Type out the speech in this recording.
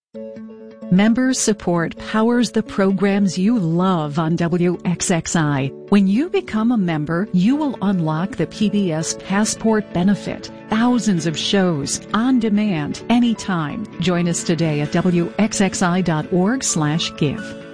Member support powers the programs you love on WXXI. When you become a member, you will unlock the PBS Passport benefit. Thousands of shows on demand anytime. Join us today at WXXI.org/give.